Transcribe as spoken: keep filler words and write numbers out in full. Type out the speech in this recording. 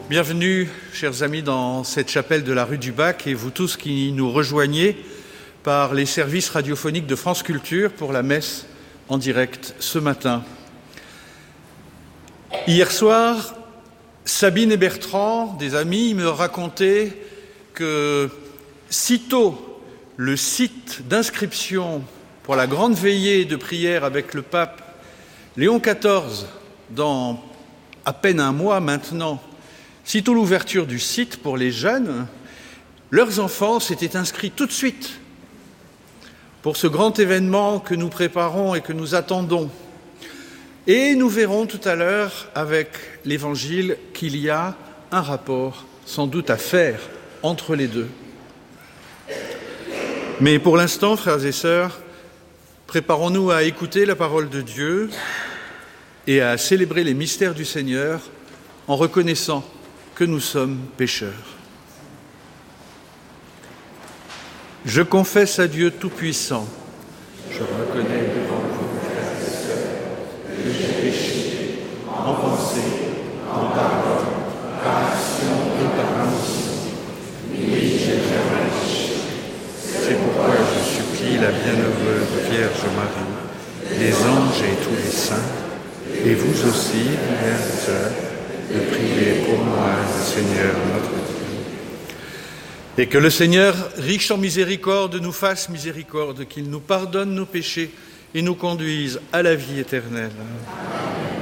Bienvenue, chers amis, dans cette chapelle de la rue du Bac et vous tous qui nous rejoignez par les services radiophoniques de France Culture pour la messe en direct ce matin. Hier soir, Sabine et Bertrand, des amis, me racontaient que sitôt le site d'inscription pour la grande veillée de prière avec le pape Léon quatorze, dans à peine un mois maintenant, sitôt l'ouverture du site pour les jeunes, leurs enfants s'étaient inscrits tout de suite pour ce grand événement que nous préparons et que nous attendons. Et nous verrons tout à l'heure avec l'Évangile qu'il y a un rapport sans doute à faire entre les deux. Mais pour l'instant, frères et sœurs, préparons-nous à écouter la parole de Dieu et à célébrer les mystères du Seigneur en reconnaissant que nous sommes pécheurs. Je confesse à Dieu Tout-Puissant, je reconnais devant vous, frères et sœurs, que j'ai péché en pensée, en parole, par action et par omission. Oui, j'ai vraiment péché. C'est pourquoi je supplie la bienheureuse Vierge Marie, les anges et tous les saints, et vous aussi, frères et sœurs, de prier pour moi, le Seigneur notre Dieu. Et que le Seigneur, riche en miséricorde, nous fasse miséricorde, qu'il nous pardonne nos péchés et nous conduise à la vie éternelle.